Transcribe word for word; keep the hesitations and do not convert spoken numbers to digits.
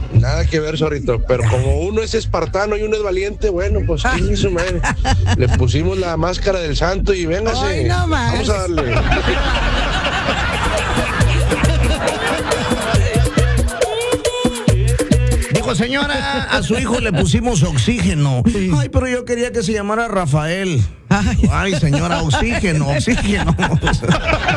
Nada que ver, zorrito, pero como uno es espartano y uno es valiente, bueno, pues ¿qué hizo, man? Le pusimos la máscara del santo y véngase. Ay, no más. Vamos a darle. Dijo, señora, a su hijo le pusimos oxígeno. Ay, pero yo quería que se llamara Rafael. Ay, señora, oxígeno, oxígeno.